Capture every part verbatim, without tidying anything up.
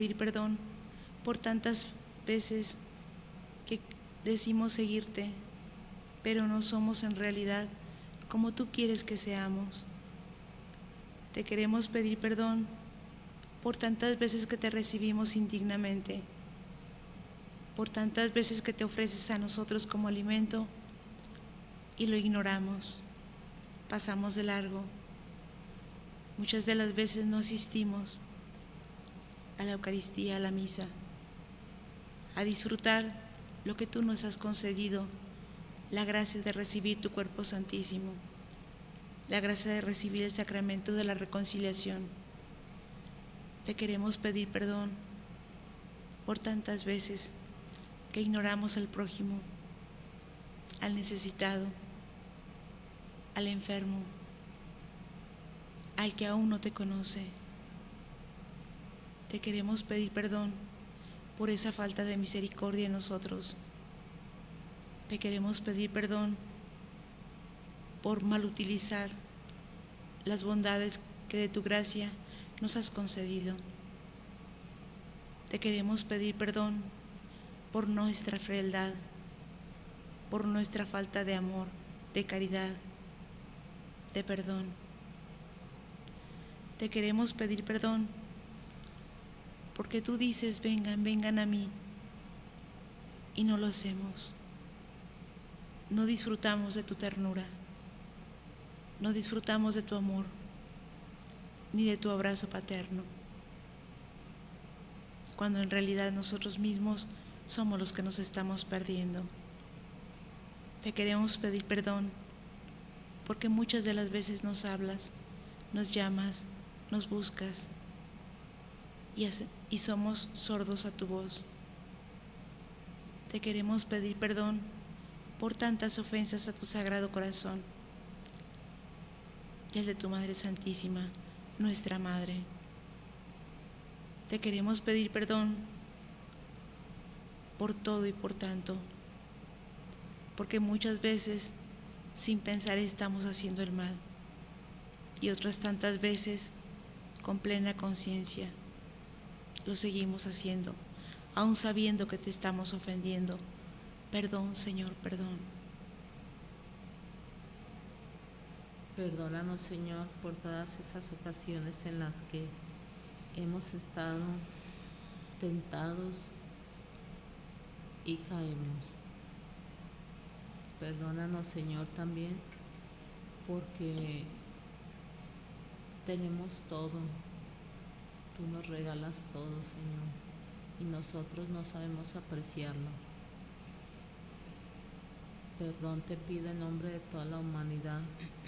pedir perdón por tantas veces que decimos seguirte, pero no somos en realidad como tú quieres que seamos. Te queremos pedir perdón por tantas veces que te recibimos indignamente, por tantas veces que te ofreces a nosotros como alimento y lo ignoramos, pasamos de largo. Muchas de las veces no asistimos a la Eucaristía, a la misa, a disfrutar lo que tú nos has concedido, la gracia de recibir tu cuerpo santísimo, la gracia de recibir el sacramento de la reconciliación. Te queremos pedir perdón por tantas veces que ignoramos al prójimo, al necesitado, al enfermo, al que aún no te conoce. Te queremos pedir perdón por esa falta de misericordia en nosotros. Te queremos pedir perdón por malutilizar las bondades que de tu gracia nos has concedido. Te queremos pedir perdón por nuestra frialdad, por nuestra falta de amor, de caridad, de perdón. Te queremos pedir perdón porque tú dices, vengan, vengan a mí, y no lo hacemos. No disfrutamos de tu ternura, no disfrutamos de tu amor, ni de tu abrazo paterno, cuando en realidad nosotros mismos somos los que nos estamos perdiendo. Te queremos pedir perdón porque muchas de las veces nos hablas, nos llamas, nos buscas y, hace, y somos sordos a tu voz. Te queremos pedir perdón por tantas ofensas a tu Sagrado Corazón y al de tu Madre Santísima, nuestra Madre. Te queremos pedir perdón por todo y por tanto, porque muchas veces sin pensar estamos haciendo el mal y otras tantas veces con plena conciencia lo seguimos haciendo, aun sabiendo que te estamos ofendiendo. Perdón, Señor, perdón. Perdónanos, Señor, por todas esas ocasiones en las que hemos estado tentados y caemos. Perdónanos, Señor, también porque tenemos todo. Tú nos regalas todo, Señor, y nosotros no sabemos apreciarlo. Perdón te pido en nombre de toda la humanidad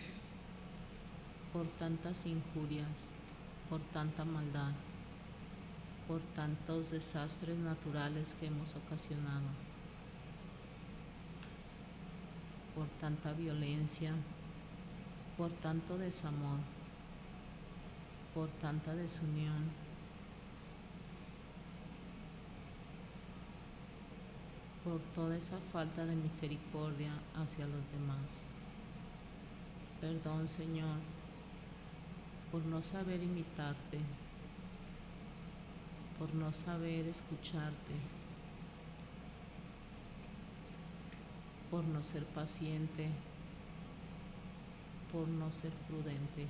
por tantas injurias, por tanta maldad, por tantos desastres naturales que hemos ocasionado, por tanta violencia, por tanto desamor, por tanta desunión, por toda esa falta de misericordia hacia los demás. Perdón, Señor, por no saber imitarte, por no saber escucharte, por no ser paciente, por no ser prudente.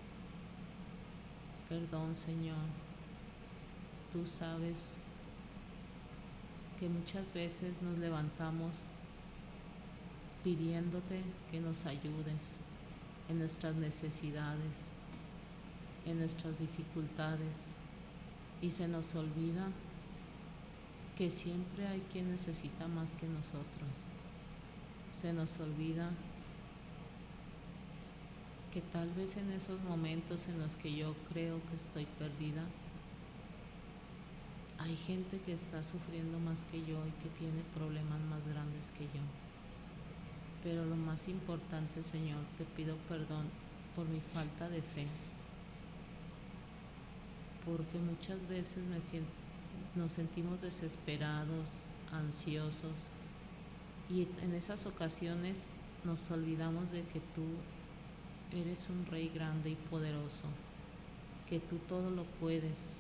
Perdón, Señor, tú sabes que muchas veces nos levantamos pidiéndote que nos ayudes en nuestras necesidades, en nuestras dificultades, y se nos olvida que siempre hay quien necesita más que nosotros. Se nos olvida que tal vez en esos momentos en los que yo creo que estoy perdida, hay gente que está sufriendo más que yo y que tiene problemas más grandes que yo. Pero lo más importante, Señor, te pido perdón por mi falta de fe, porque muchas veces me siento, nos sentimos desesperados, ansiosos, y en esas ocasiones nos olvidamos de que tú eres un Rey grande y poderoso, que tú todo lo puedes,